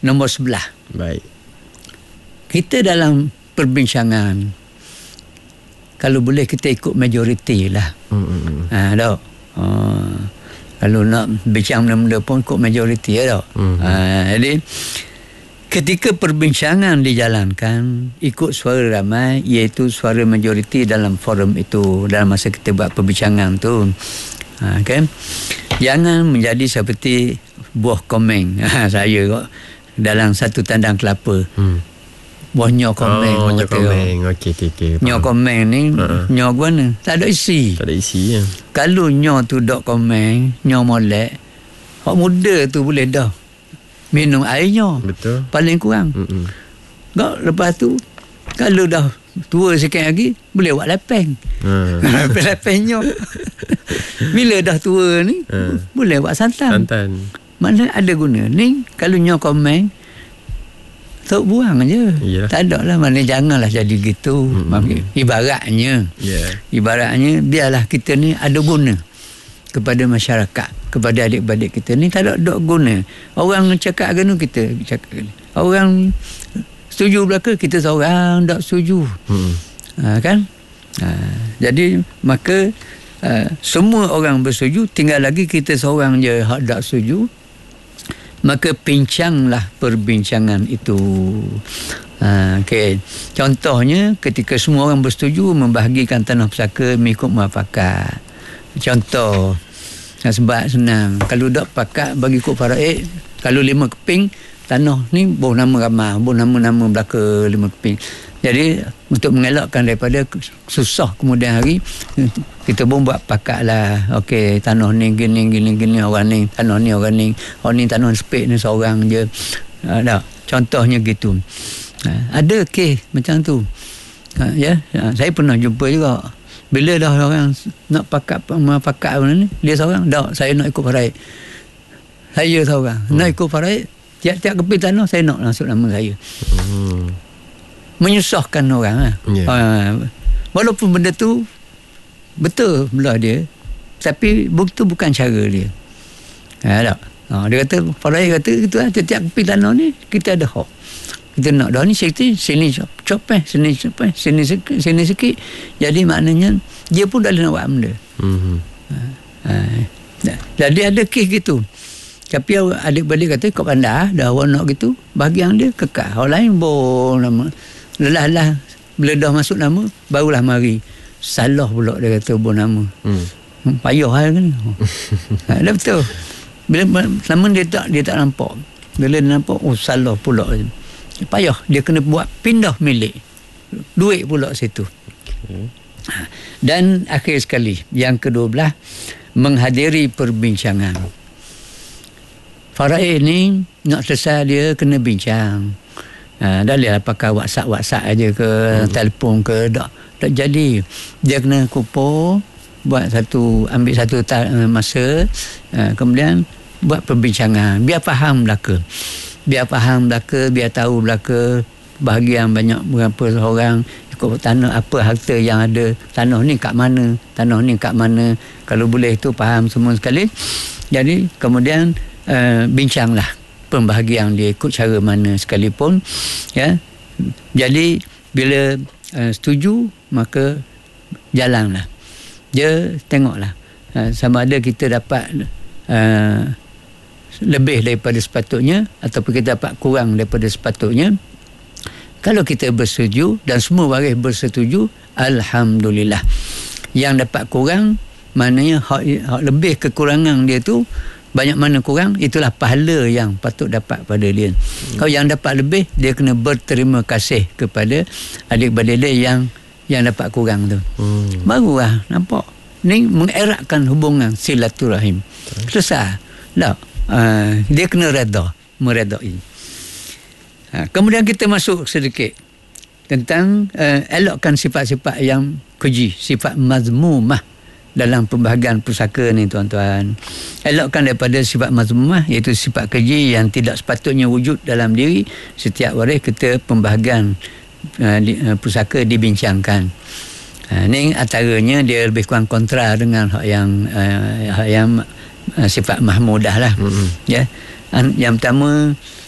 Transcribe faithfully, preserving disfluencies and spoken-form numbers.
nombor sebelah. Baik. Kita dalam perbincangan, kalau boleh kita ikut majoriti lah. Hmm. Ha, tak? Ha, kalau nak bincang benda-benda pun ikut majoriti ya, tak? Hmm. Ha, jadi ketika perbincangan dijalankan ikut suara ramai, iaitu suara majoriti dalam forum itu, dalam masa kita buat perbincangan tu. Ha, kan? Jangan menjadi seperti buah komeng. Ha, saya kok dalam satu tandang kelapa. Hmm. Buah nyok komeng. Oh, nyok komeng. Okey, okey, okey. Nyok komeng ni, uh-huh. nyok mana? Tak ada isi. Tak ada isi ya. Kalau nyok tu dok komeng, nyok molek, hak muda tu boleh dah minum air nyok. Betul. Paling kurang. Hmm. Kau lepas tu, kalau dah tua sikit lagi, boleh buat lepeng. Uh. Lepeng nyok. Bila dah tua ni, uh. boleh buat santan. Santan. Mana ada guna. Ni, kalau nyok komeng, tak buang je. Yalah. Tak ada lah. Mana janganlah jadi gitu. Mm-hmm. Ibaratnya. Yeah. Ibaratnya, biarlah kita ni ada guna kepada masyarakat, kepada adik-adik kita ni. Tak ada, ada guna. Orang cakap gana, kita cakap gana. Orang setuju belaka, kita seorang tak setuju. Mm-hmm. Ha, kan? Ha, jadi, maka uh, semua orang bersetuju, tinggal lagi kita seorang je hak tak setuju. Maka pincanglah perbincangan itu. Ha, okay. Contohnya ketika semua orang bersetuju membahagikan tanah pusaka mengikut muafakat. Contoh, sebab senang. Kalau dak pakat bagi ikut faraid, kalau lima keping tanah ni boh nama ramah, boh nama-nama belaka lima keping. Jadi untuk mengelakkan daripada susah kemudian hari, kita pun buat pakat lah. Okey, tanah ni gini, gini, gini, orang ni, tanah ni orang ni, orang ni tanah sepik ni seorang je. Ada. Contohnya gitu. Ha, ada kes macam tu. Ha, ya, ha, saya pernah jumpa juga. Bila dah orang nak pakat, pakat ni, dia seorang, dak, saya nak ikut faraid. Saya seorang, hmm. nak ikut faraid, tiap-tiap keping tanah saya nak masuk nama saya. Hmm. Menyusahkan orang lah. Yeah. Ha, walaupun benda tu betul belah dia, tapi itu bukan cara dia. Ha, tak? Ha, dia kata, faraid kata gitu lah, setiap keping tanah ni kita ada hak. Kita nak dah ni sini, sini cop, cop eh, sini cop eh, sini sikit, sini sikit. Jadi maknanya dia pun dah nak buat benda. Mm-hmm. Ha, ha, jadi ada kes gitu. Tapi adik-adik kata kau pandai dah awak nak gitu, bahagian dia kekal. Orang lain boleh nama. Lelah-lah bila dah masuk nama barulah mari. Salah pula dia kata buat nama. Hmm. Payah hal kan. Ha, dah betul. Bila nama dia tak dia tak nampak. Bila dia nampak oh salah pula. Payah dia kena buat pindah milik. Duit pula situ. Okay. Dan akhir sekali yang kedua belah, menghadiri perbincangan. Faraid ni nak selesai dia kena bincang. Ha, dah lihat pakai WhatsApp-WhatsApp aja ke, hmm. telefon ke, tak tak jadi. Dia kena kumpul, buat satu, ambil satu ta- masa, ha, kemudian buat perbincangan. Biar faham belaka. Biar faham belaka, biar tahu belaka bahagian banyak berapa orang ikut tanah, apa harta yang ada, tanah ni kat mana, tanah ni kat mana. Kalau boleh itu faham semua sekali. Jadi kemudian uh, bincanglah pembahagian dia ikut cara mana sekalipun, ya. Jadi bila uh, setuju maka jalanlah. Dia tengoklah uh, sama ada kita dapat uh, lebih daripada sepatutnya ataupun kita dapat kurang daripada sepatutnya. Kalau kita bersetuju dan semua waris bersetuju, alhamdulillah. Yang dapat kurang maknanya hak, hak lebih kekurangan dia tu banyak mana kurang, itulah pahala yang patut dapat pada dia. Hmm. Kalau yang dapat lebih, dia kena berterima kasih kepada adik-beradik dia yang yang dapat kurang tu. Hmm. Barulah nampak. Ni mengeratkan hubungan silaturahim. Hmm. Selesai. Tak. Uh, dia kena redha, meredai. Ha, kemudian kita masuk sedikit tentang uh, elokkan sifat-sifat yang keji, sifat mazmumah dalam pembahagian pusaka ni tuan-tuan. Elokkan daripada sifat mazmumah, iaitu sifat keji yang tidak sepatutnya wujud dalam diri setiap waris kita pembahagian uh, di, uh, pusaka dibincangkan. Uh, ni antaranya dia lebih kurang kontra dengan hak yang uh, hak yang uh, sifat mahmudah lah. Mm-hmm. Ya. An, yang pertama